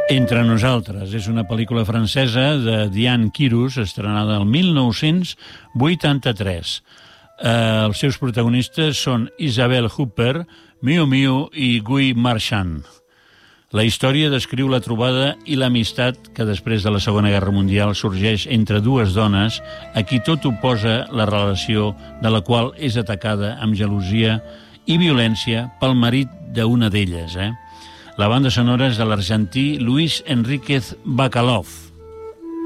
Entre nosaltres és una pel·lícula francesa de Diane Quirus, estrenada el 1983. Els seus protagonistes són Isabelle Huppert, Miu Miu i Guy Marchand. La història descriu la trobada i l'amistat que després de la Segona Guerra Mundial sorgeix entre dues dones a qui tot oposa la relació de la qual és atacada amb gelosia i violència pel marit d'una d'elles. La banda sonora és de l'argentí Luis Enríquez Bacalov.